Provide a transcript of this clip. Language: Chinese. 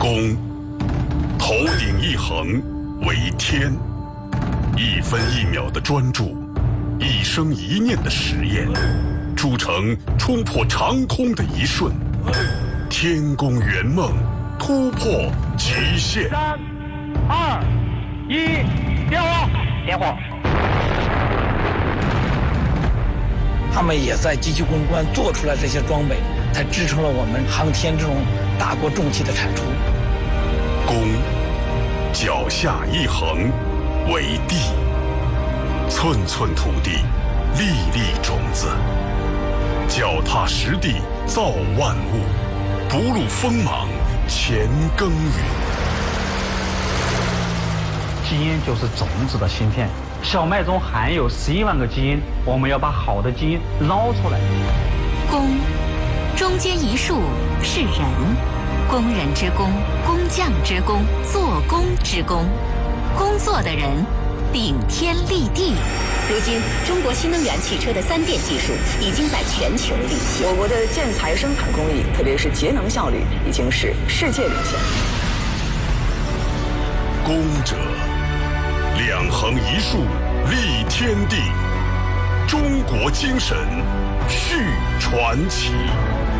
公，头顶一横为天，一分一秒的专注，一生一念的实验，铸成冲破长空的一瞬，天宫圆梦，突破极限。 3、2、1，点火！点火！ 他们也在机器攻关做出来这些装备，才支撑了我们航天这种大国重器的产出。 公，脚下一横为地，寸寸土地，粒粒种子，脚踏实地造万物，不露锋芒乾耕耘。 基因就是种子的芯片，小麦中含有11万个基因，我们要把好的基因捞出来。 工，中间一竖是人，工人之工，工匠之工，做工之工，工作的人顶天立地。 如今，中国新能源汽车的3电技术已经在全球领先。 我国的建材生产工艺，特别是节能效率，已经是世界领先。 工者，两横一竖立天地，中国精神续传奇。